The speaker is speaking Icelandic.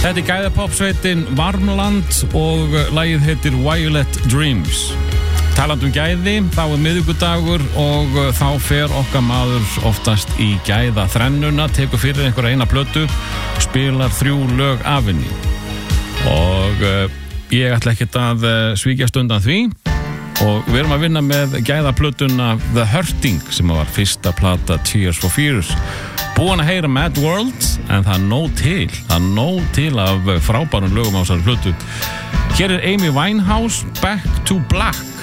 Þetta gæðapopsveitin Varmland og lagið heitir Violet Dreams. Talandi gæði, þá miðvikudagur og þá fer okkar maður oftast í gæðaþrennuna, tekur fyrir einhverja eina plötu, spilar 3 lög af henni. Og ég ætla ekkert að svíkjast undan því. Og við erum að vinna með gæðaplötuna The Hurting sem var fyrsta plata Tears for Fears. Búin að heyra Mad World, en það er nóg til af frábærum lögum á þessari plötu. Hér er Amy Winehouse, Back to Black.